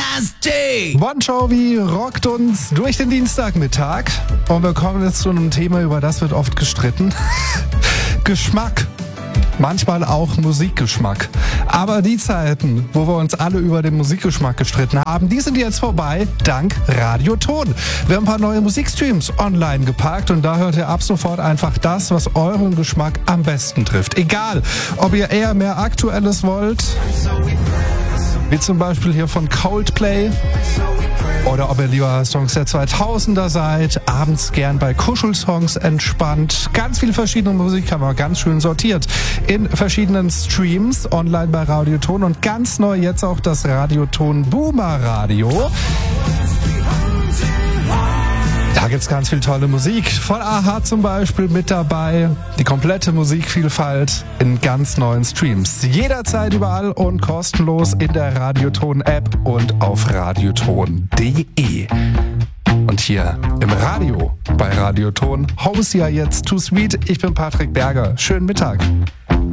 nasty. Bon Jovi rockt uns durch den Dienstagmittag und wir kommen jetzt zu einem Thema, über das wird oft gestritten. Geschmack. Manchmal auch Musikgeschmack. Aber die Zeiten, wo wir uns alle über den Musikgeschmack gestritten haben, die sind jetzt vorbei, dank Radioton. Wir haben ein paar neue Musikstreams online geparkt und da hört ihr ab sofort einfach das, was euren Geschmack am besten trifft. Egal, ob ihr eher mehr Aktuelles wollt, wie zum Beispiel hier von Coldplay, oder ob ihr lieber Songs der 2000er seid, abends gern bei Kuschelsongs entspannt. Ganz viel verschiedene Musik haben wir ganz schön sortiert in verschiedenen Streams online bei Radioton und ganz neu jetzt auch das Radioton Boomer Radio. Da gibt's ganz viel tolle Musik. Von a-ha zum Beispiel mit dabei. Die komplette Musikvielfalt in ganz neuen Streams. Jederzeit überall und kostenlos in der Radioton-App und auf radioton.de. Und hier im Radio bei Radioton Hausia jetzt Too Sweet. Ich bin Patrick Berger. Schönen Mittag.